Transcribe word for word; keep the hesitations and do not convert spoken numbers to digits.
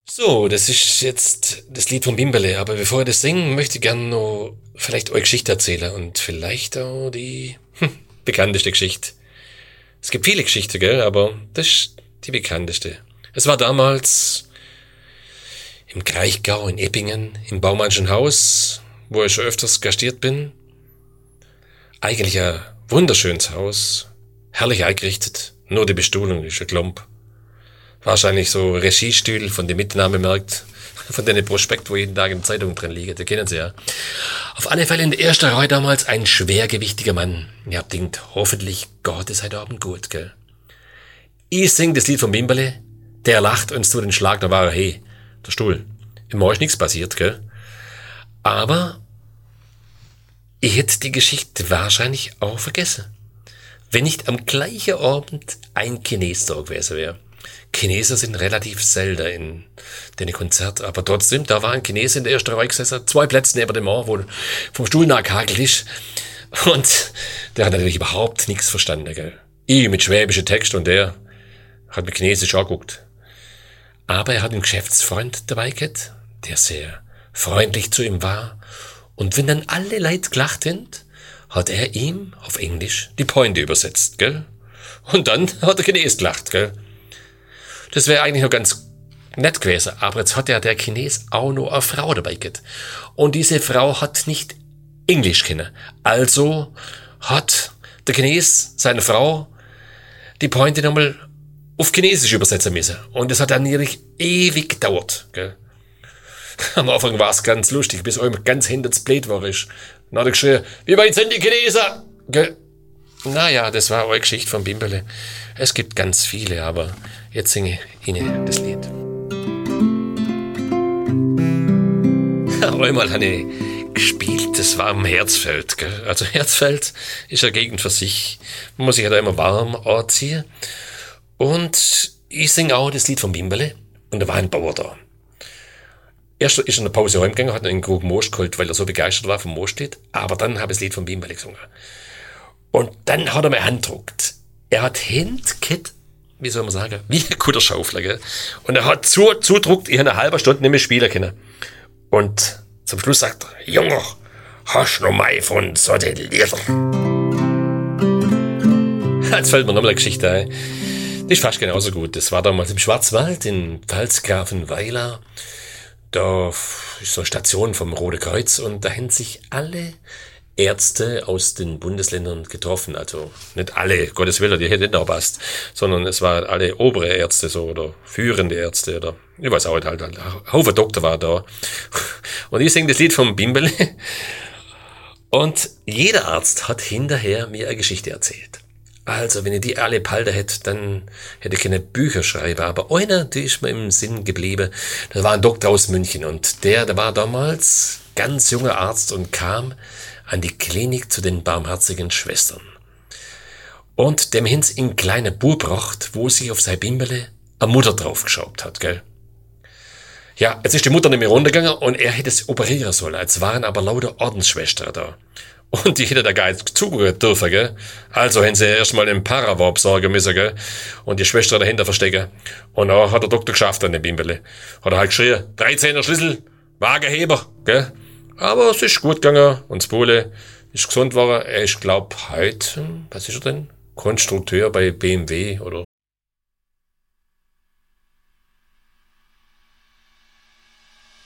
So, das ist jetzt das Lied von Bimberle, aber bevor ich das singe, möchte ich gerne noch vielleicht eure Geschichte erzählen und vielleicht auch die hm, bekannteste Geschichte. Es gibt viele Geschichten, gell, aber das ist die bekannteste. Es war damals im Kraichgau in Eppingen, im Baumannschen Haus, wo ich schon öfters gastiert bin. Eigentlich ein wunderschönes Haus, herrlich eingerichtet, nur die Bestuhlung ist ein Klump. Wahrscheinlich so Regiestühl von den Mitnahmemarkt, von den Prospekt, wo jeden Tag in der Zeitung drin liegen, die kennen sie ja. Auf alle Fälle in der ersten Reihe damals ein schwergewichtiger Mann. Ihr habt denkt, hoffentlich Gott ist heute Abend gut, gell. Ich sing das Lied von Bimberle, der lacht und tut den Schlag, da war er, hey, der Stuhl. Immer ist nichts passiert, gell. Aber ich hätte die Geschichte wahrscheinlich auch vergessen, wenn nicht am gleichen Abend ein Chines da gewesen wäre. Chinesen sind relativ selten in den Konzert, aber trotzdem, da war ein Chines in der ersten Reihe gesessen, zwei Plätze neben dem Mann, wo vom Stuhl nachgehakelt ist. Und der hat natürlich überhaupt nichts verstanden, gell. Ich mit schwäbischen Text und der hat mit Chinesisch angeguckt. Aber er hat einen Geschäftsfreund dabei gehabt, der sehr freundlich zu ihm war. Und wenn dann alle Leute gelacht haben, hat er ihm auf Englisch die Pointe übersetzt, gell. Und dann hat der Chines gelacht, gell. Das wäre eigentlich noch ganz nett gewesen, aber jetzt hat ja der Chines auch noch eine Frau dabei gehabt. Und diese Frau hat nicht Englisch kennen. Also hat der Chines seine Frau die Pointe nochmal auf Chinesisch übersetzen müssen. Und das hat dann natürlich ewig gedauert, gell. Am Anfang war es ganz lustig, bis einem ganz hinter das Blät war ist. Dann hat er geschrien, wie weit sind die Chinesen? Gell. Naja, das war eure Geschichte von Bimberle. Es gibt ganz viele, aber jetzt singe ich Ihnen das Lied. Einmal habe ich gespielt, das war am Herzfeld, gell? Also Herzfeld ist eine Gegend für sich. Man muss sich halt immer warm anziehen. Und ich singe auch das Lied von Bimberle. Und da war ein Bauer da. Erst ist er in der Pause heimgegangen, hat noch einen Krug Most geholt, weil er so begeistert war vom Moosstedt. Aber dann habe ich das Lied von Bimberle gesungen. Und dann hat er mir Hand gedruckt. Er hat Hände gehabt, wie soll man sagen, wie ein guter Schaufler, gell? Und er hat zu, zudruckt, ich habe eine halbe Stunde nicht mehr spielen können. Und zum Schluss sagt er, Junge, hast du noch mal von so den Lieder? Jetzt fällt mir nochmal eine Geschichte ein. Die ist fast genauso gut. Das war damals im Schwarzwald, in Pfalzgrafenweiler. Da ist so eine Station vom Rote Kreuz und da haben sich alle Ärzte aus den Bundesländern getroffen, also nicht alle, Gottes Willen, die hätte nicht noch passt, sondern es waren alle obere Ärzte so oder führende Ärzte oder ich weiß auch nicht, halt, halt ein Haufen Doktor war da. Und ich singe das Lied vom Bimberle und jeder Arzt hat hinterher mir eine Geschichte erzählt. Also, wenn ich die alle behalten hätte, dann hätte ich keine Bücher schreiben. Aber einer, die ist mir im Sinn geblieben, das war ein Doktor aus München und der, der war damals ganz junger Arzt und kam an die Klinik zu den barmherzigen Schwestern. Und dem Hinz in kleine Bub bracht, wo sich auf sein Bimberle eine Mutter draufgeschraubt hat, gell. Ja, jetzt ist die Mutter nicht mehr runtergegangen und er hätte es operieren sollen. Jetzt waren aber lauter Ordensschwestern da. Und die hätte da gar nicht zugehört dürfen, gell. Also haben sie erstmal den Parawarp sorgen müssen, gell. Und die Schwester dahinter verstecken. Und dann hat der Doktor geschafft an dem Bimberle. Hat er halt geschrien, dreizehner Schlüssel, Wagenheber, gell. Aber es ist gut gegangen und das Bole ist gesund geworden. Er ist, glaub, heute, was ist er denn? Konstrukteur bei B M W oder